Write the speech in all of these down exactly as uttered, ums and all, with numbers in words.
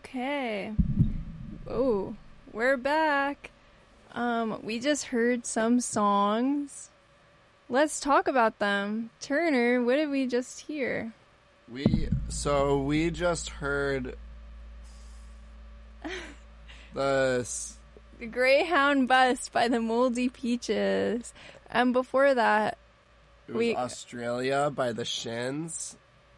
Okay. Oh, we're back. Um, we just heard some songs. Let's talk about them. Turner, what did we just hear? We so we just heard the The Greyhound Bus by the Moldy Peaches. And before that, it was we Australia by the Shins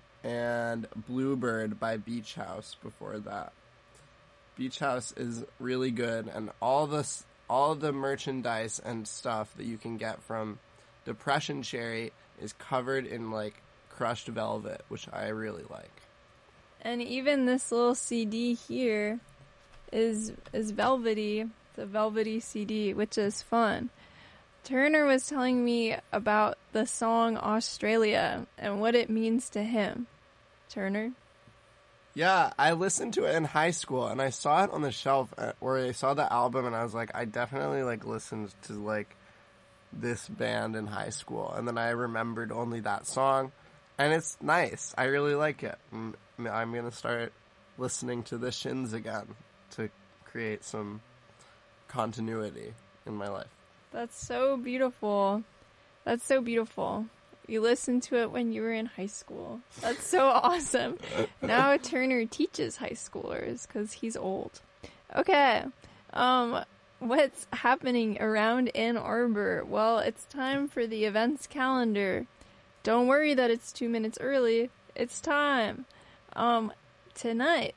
and Bluebird by Beach House before that. Beach House is really good, and all this all the merchandise and stuff that you can get from Depression Cherry is covered in like crushed velvet, which I really like. And even this little C D here is is velvety. It's a velvety C D, which is fun. Turner was telling me about the song Australia and what it means to him. Turner? Yeah, I listened to it in high school, and I saw it on the shelf, or I saw the album, and I was like, I definitely like listened to like this band in high school, and then I remembered only that song, and it's nice. I really like it. I'm, I'm gonna start listening to the Shins again to create some continuity in my life. That's so beautiful. That's so beautiful. You listened to it when you were in high school. That's so awesome. Now Turner teaches high schoolers because he's old. Okay. Um, what's happening around Ann Arbor? Well, it's time for the events calendar. Don't worry that it's two minutes early. It's time. Um, tonight,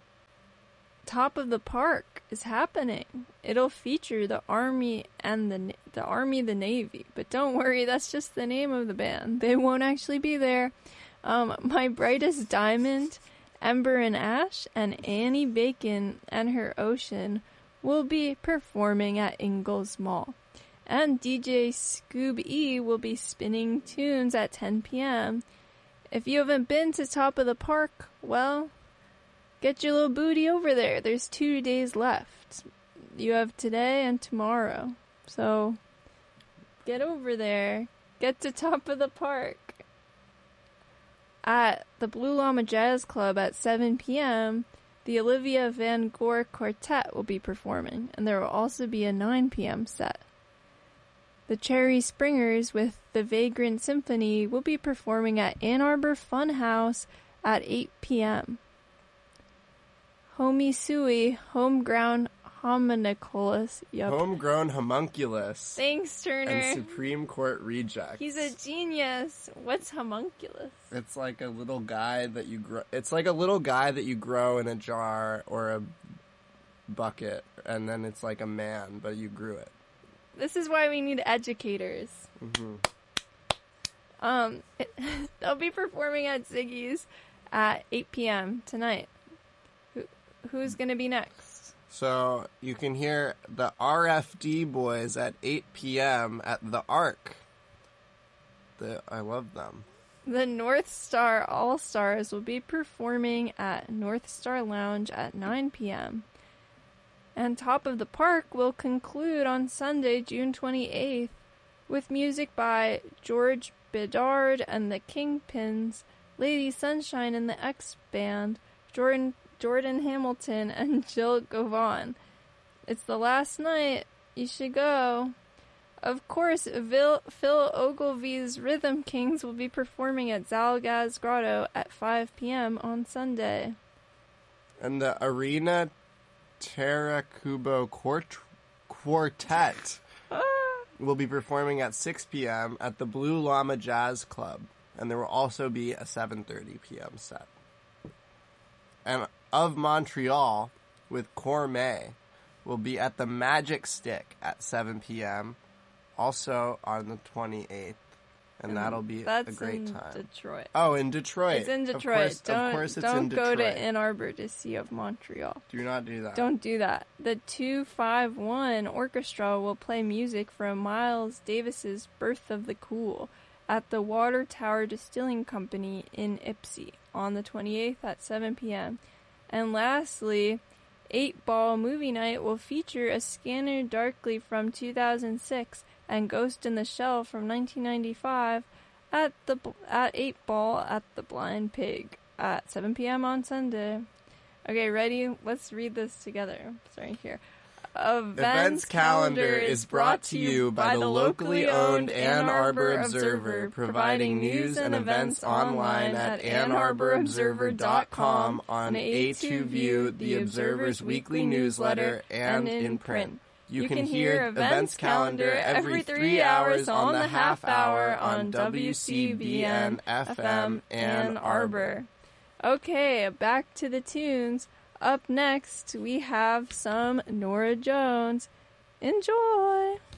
Top of the Park is happening. It'll feature the Army and the the Army, the Navy. But don't worry, that's just the name of the band. They won't actually be there. Um, My Brightest Diamond, Ember and Ash, and Annie Bacon and Her Ocean will be performing at Ingalls Mall. And D J Scoob E will be spinning tunes at ten p.m. If you haven't been to Top of the Park, well, get your little booty over there. There's two days left. You have today and tomorrow. So, get over there. Get to Top of the Park. At the Blue Llama Jazz Club at seven p.m., the Olivia Van Gore Quartet will be performing, and there will also be a nine p.m. set. The Cherry Springers with the Vagrant Symphony will be performing at Ann Arbor Funhouse at eight p.m. Homie Suey, Homegrown Homunculus. Yep. Homegrown Homunculus. Thanks, Turner. And Supreme Court Rejects. He's a genius. What's homunculus? It's like a little guy that you grow. It's like a little guy that you grow in a jar or a bucket, and then it's like a man, but you grew it. This is why we need educators. Mm-hmm. Um, it, they'll be performing at Ziggy's at eight p.m. tonight. Who, who's going to be next? So you can hear the R F D Boys at eight p.m. at the Arc. The, I love them. The North Star All-Stars will be performing at North Star Lounge at nine p.m. And Top of the Park will conclude on Sunday, June twenty-eighth, with music by George Bedard and the Kingpins, Lady Sunshine and the X-Band, Jordan Jordan Hamilton, and Jill Govan. It's the last night. You should go. Of course, Phil, Phil Ogilvy's Rhythm Kings will be performing at Zalgaz Grotto at five p.m. on Sunday. And the Arena Tarakubo Quart- Quartet Ah. will be performing at six p.m. at the Blue Llama Jazz Club. And there will also be a seven thirty p.m. set. And Of Montreal with Cormay will be at the Magic Stick at seven p.m. also on the twenty-eighth. And, and that'll be a great in time. Detroit. Oh, in Detroit. It's in Detroit. Of course, don't of course it's don't in go Detroit. to Ann Arbor to see Of Montreal. Do not do that. Don't do that. The two five one Orchestra will play music from Miles Davis's Birth of the Cool at the Water Tower Distilling Company in Ypsi on the twenty-eighth at seven p.m. And lastly, eight ball Movie Night will feature A Scanner Darkly from two thousand six and Ghost in the Shell from nineteen ninety-five at the at eight ball at the Blind Pig at seven p.m. on Sunday. Okay, ready? Let's read this together. Starting here. Events, Events calendar is brought to you by the locally owned Ann Arbor Observer, providing news and events online at ann arbor observer dot com, on A two View, the Observer's weekly newsletter, and in print. You can hear Events Calendar every three hours on the half hour on W C B N F M Ann Arbor. Okay, back to the tunes. Up next, we have some Norah Jones. Enjoy!